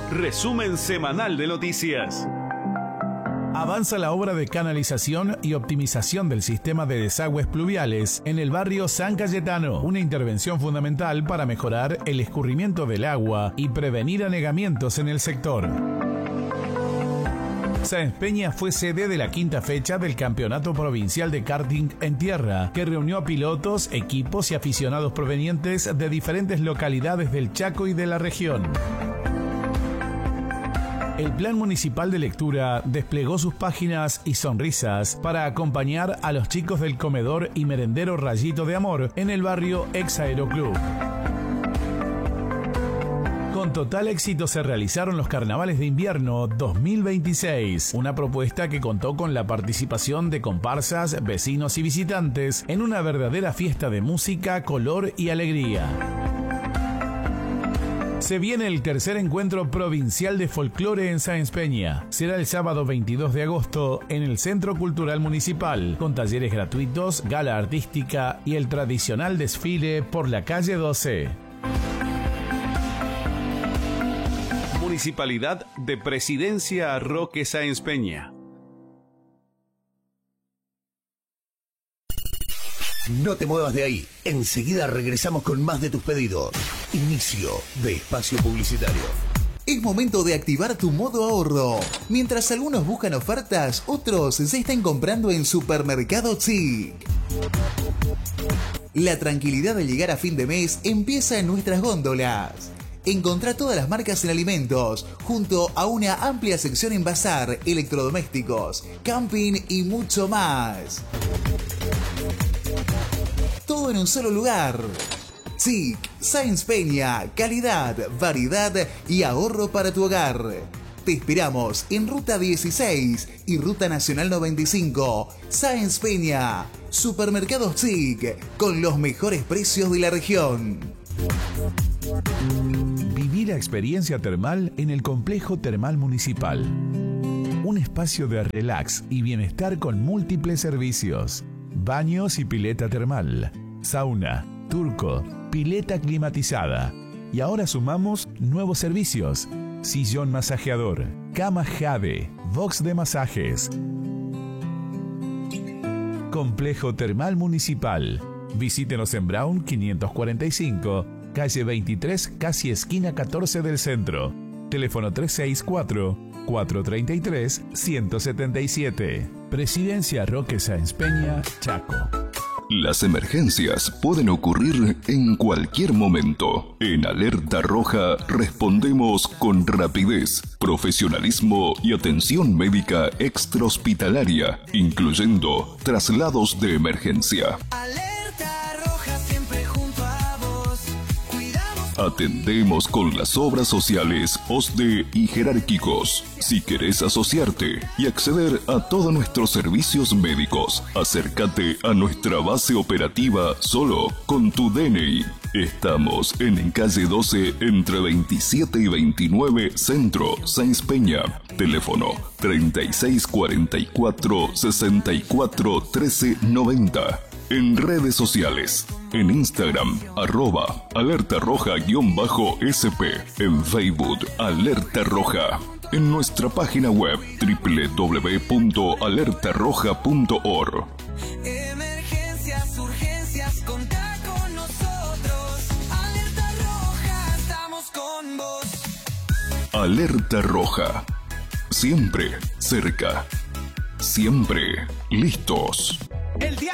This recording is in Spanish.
Resumen semanal de noticias. Avanza la obra de canalización y optimización del sistema de desagües pluviales en el barrio San Cayetano, una intervención fundamental para mejorar el escurrimiento del agua y prevenir anegamientos en el sector. Sáenz Peña fue sede de la quinta fecha del Campeonato Provincial de Karting en Tierra, que reunió a pilotos, equipos y aficionados provenientes de diferentes localidades del Chaco y de la región. El Plan Municipal de Lectura desplegó sus páginas y sonrisas para acompañar a los chicos del comedor y merendero Rayito de Amor en el barrio Ex Aeroclub. Con total éxito se realizaron los Carnavales de Invierno 2026, una propuesta que contó con la participación de comparsas, vecinos y visitantes en una verdadera fiesta de música, color y alegría. Se viene el tercer encuentro provincial de folclore en Sáenz Peña. Será el sábado 22 de agosto en el Centro Cultural Municipal, con talleres gratuitos, gala artística y el tradicional desfile por la calle 12. Municipalidad de Presidencia Roque Sáenz Peña. No te muevas de ahí. Enseguida regresamos con más de tus pedidos. Inicio de espacio publicitario. Es momento de activar tu modo ahorro. Mientras algunos buscan ofertas, otros se están comprando en Supermercado Chic. La tranquilidad de llegar a fin de mes empieza en nuestras góndolas. Encontrá todas las marcas en alimentos, junto a una amplia sección en bazar, electrodomésticos, camping y mucho más. Todo en un solo lugar. Chic, Sáenz Peña, calidad, variedad y ahorro para tu hogar. Te esperamos en Ruta 16 y Ruta Nacional 95, Sáenz Peña. Supermercados Chic, con los mejores precios de la región. Viví la experiencia termal en el Complejo Termal Municipal. Un espacio de relax y bienestar con múltiples servicios. Baños y pileta termal, sauna, turco, pileta climatizada. Y ahora sumamos nuevos servicios: sillón masajeador, cama Jade, box de masajes. Complejo Termal Municipal. Visítenos en Brown 545, calle 23, casi esquina 14 del centro. Teléfono 364-433-177. Presidencia Roque Sáenz Peña, Chaco. Las emergencias pueden ocurrir en cualquier momento. En Alerta Roja respondemos con rapidez, profesionalismo y atención médica extrahospitalaria, incluyendo traslados de emergencia. Atendemos con las obras sociales, OSDE y jerárquicos. Si querés asociarte y acceder a todos nuestros servicios médicos, acércate a nuestra base operativa solo con tu DNI. Estamos en calle 12 entre 27 y 29 Centro, Sáenz Peña. Teléfono 3644 64 13 90. En redes sociales, en Instagram, @alertarroja_SP, en Facebook, Alerta Roja, en nuestra página web www.alertarroja.org. Emergencias, urgencias, contá con nosotros. Alerta Roja, estamos con vos. Alerta Roja, siempre cerca, siempre listos.